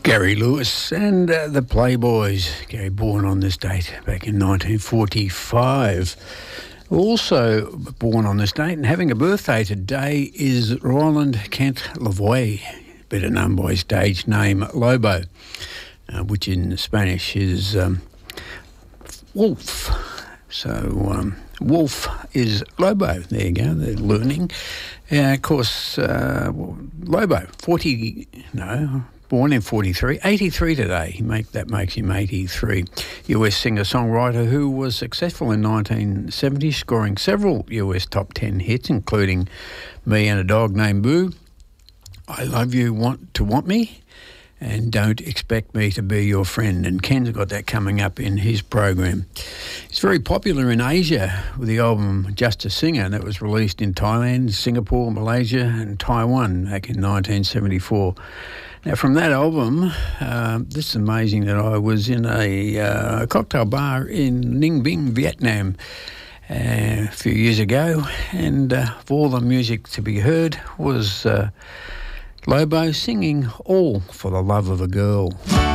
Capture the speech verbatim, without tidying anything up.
Gary Lewis and uh, the Playboys. Gary born on this date back in nineteen forty-five. Also born on this date and having a birthday today is Roland Kent Lavoie, better known by his stage name Lobo, uh, which in Spanish is um, wolf. So um, wolf is Lobo. There you go, they're learning. Uh, of course, uh, Lobo, forty, no, born in forty-three, eighty-three today. He make, that makes him eighty-three. U S singer-songwriter who was successful in nineteen seventy, scoring several U S top ten hits, including Me and a Dog Named Boo, I Love You, Want to Want Me, and Don't Expect Me to Be Your Friend. And Ken's got that coming up in his program. He's very popular in Asia with the album Just a Singer that was released in Thailand, Singapore, Malaysia and Taiwan back in nineteen seventy-four. Now, from that album, uh, this is amazing that I was in a uh, cocktail bar in Ninh Binh, Vietnam, uh, a few years ago, and uh, of all the music to be heard was uh, Lobo singing All for the Love of a Girl.